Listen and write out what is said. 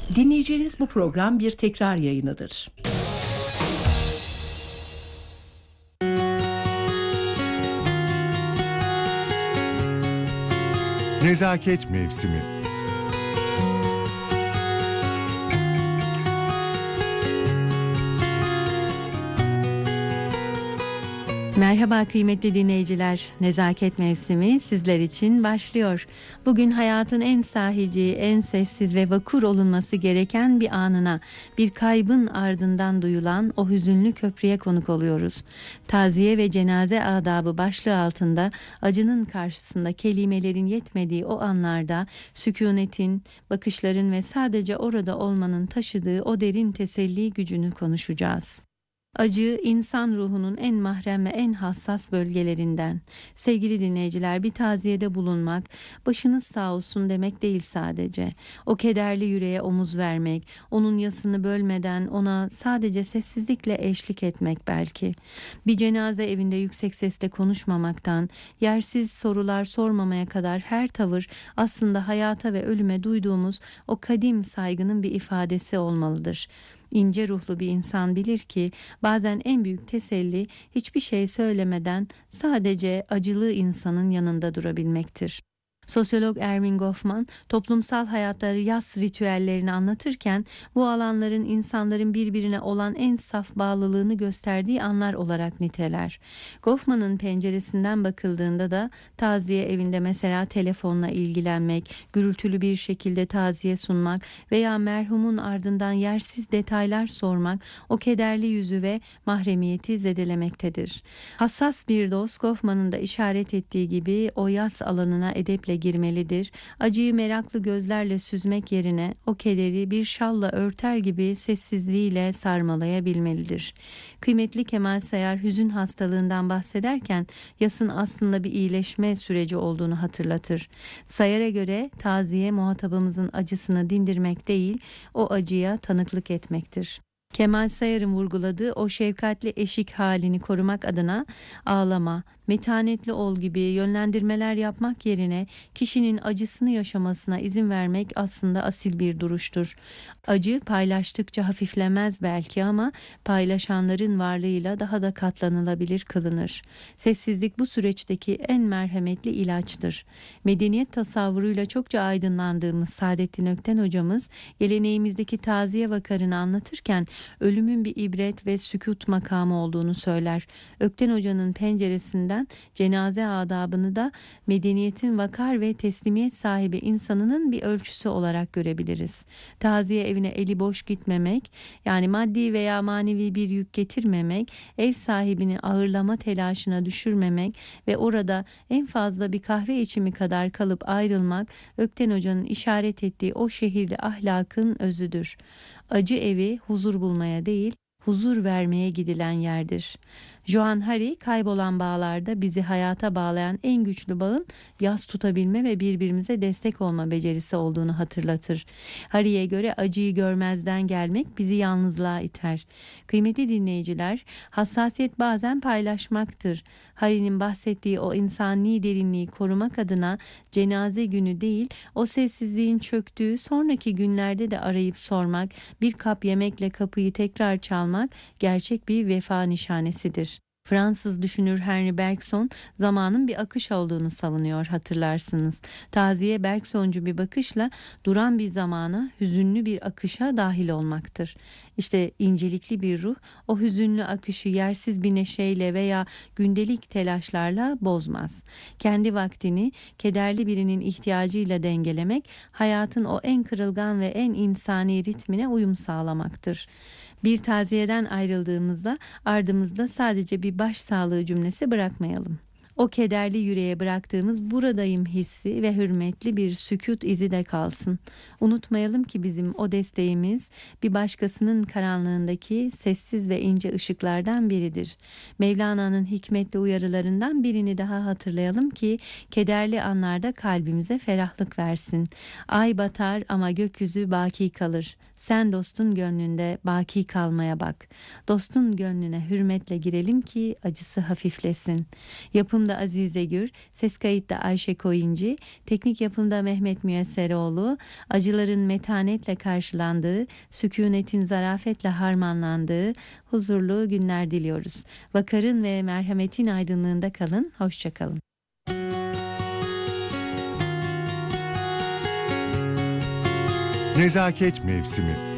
Dinleyeceğiniz bu program bir tekrar yayınıdır. Nezaket Mevsimi. Merhaba kıymetli dinleyiciler. Nezaket Mevsimi sizler için başlıyor. Bugün hayatın en sahici, en sessiz ve vakur olunması gereken bir anına, bir kaybın ardından duyulan o hüzünlü köprüye konuk oluyoruz. Taziye ve cenaze adabı başlığı altında acının karşısında kelimelerin yetmediği o anlarda sükunetin, bakışların ve sadece orada olmanın taşıdığı o derin teselli gücünü konuşacağız. Acı, insan ruhunun en mahrem ve en hassas bölgelerinden. Sevgili dinleyiciler, bir taziyede bulunmak, başınız sağ olsun demek değil sadece. O kederli yüreğe omuz vermek, onun yasını bölmeden ona sadece sessizlikle eşlik etmek belki. Bir cenaze evinde yüksek sesle konuşmamaktan, yersiz sorular sormamaya kadar her tavır aslında hayata ve ölüme duyduğumuz o kadim saygının bir ifadesi olmalıdır. İnce ruhlu bir insan bilir ki bazen en büyük teselli hiçbir şey söylemeden sadece acılı insanın yanında durabilmektir. Sosyolog Erving Goffman toplumsal hayatları yas ritüellerini anlatırken bu alanların insanların birbirine olan en saf bağlılığını gösterdiği anlar olarak niteler. Goffman'ın penceresinden bakıldığında da taziye evinde mesela telefonla ilgilenmek, gürültülü bir şekilde taziye sunmak veya merhumun ardından yersiz detaylar sormak o kederli yüzü ve mahremiyeti zedelemektedir. Hassas bir dost Goffman'ın da işaret ettiği gibi o yas alanına edeple girmelidir. Acıyı meraklı gözlerle süzmek yerine o kederi bir şalla örter gibi sessizliğiyle sarmalayabilmelidir. Kıymetli Kemal Sayar hüzün hastalığından bahsederken yasın aslında bir iyileşme süreci olduğunu hatırlatır. Sayar'a göre taziye muhatabımızın acısını dindirmek değil, o acıya tanıklık etmektir. Kemal Sayar'ın vurguladığı o şefkatli eşik halini korumak adına ağlama, metanetli ol gibi yönlendirmeler yapmak yerine kişinin acısını yaşamasına izin vermek aslında asil bir duruştur. Acı paylaştıkça hafiflemez belki ama paylaşanların varlığıyla daha da katlanılabilir kılınır. Sessizlik bu süreçteki en merhametli ilaçtır. Medeniyet tasavvuruyla çokça aydınlandığımız Saadettin Ökten hocamız geleneğimizdeki taziye vakarını anlatırken ölümün bir ibret ve sükût makamı olduğunu söyler. Ökten hocanın penceresinden cenaze adabını da medeniyetin vakar ve teslimiyet sahibi insanının bir ölçüsü olarak görebiliriz. Taziye evine eli boş gitmemek, yani maddi veya manevi bir yük getirmemek, ev sahibini ağırlama telaşına düşürmemek ve orada en fazla bir kahve içimi kadar kalıp ayrılmak, Ökten Hoca'nın işaret ettiği o şehirli ahlakın özüdür. Acı evi huzur bulmaya değil, huzur vermeye gidilen yerdir. Joan Hari, kaybolan bağlarda bizi hayata bağlayan en güçlü bağın yas tutabilme ve birbirimize destek olma becerisi olduğunu hatırlatır. Hari'ye göre acıyı görmezden gelmek bizi yalnızlığa iter. Kıymetli dinleyiciler, hassasiyet bazen paylaşmaktır. Hari'nin bahsettiği o insani derinliği korumak adına cenaze günü değil, o sessizliğin çöktüğü sonraki günlerde de arayıp sormak, bir kap yemekle kapıyı tekrar çalmak gerçek bir vefa nişanesidir. Fransız düşünür Henri Bergson zamanın bir akış olduğunu savunuyor, hatırlarsınız. Taziye Bergsoncu bir bakışla duran bir zamana, hüzünlü bir akışa dahil olmaktır. İşte incelikli bir ruh o hüzünlü akışı yersiz bir neşeyle veya gündelik telaşlarla bozmaz. Kendi vaktini kederli birinin ihtiyacıyla dengelemek, hayatın o en kırılgan ve en insani ritmine uyum sağlamaktır. Bir taziyeden ayrıldığımızda ardımızda sadece bir başsağlığı cümlesi bırakmayalım. O kederli yüreğe bıraktığımız buradayım hissi ve hürmetli bir sükût izi de kalsın. Unutmayalım ki bizim o desteğimiz bir başkasının karanlığındaki sessiz ve ince ışıklardan biridir. Mevlana'nın hikmetli uyarılarından birini daha hatırlayalım ki kederli anlarda kalbimize ferahlık versin. Ay batar ama gökyüzü baki kalır. Sen dostun gönlünde baki kalmaya bak. Dostun gönlüne hürmetle girelim ki acısı hafiflesin. Yapım yapımda Azize Gür, ses kayıtta Ayşe Koyuncu, teknik yapımda Mehmet Müyesseroğlu, acıların metanetle karşılandığı, sükunetin zarafetle harmanlandığı huzurlu günler diliyoruz. Vakarın ve merhametin aydınlığında kalın, hoşça kalın. Nezaket mevsimi.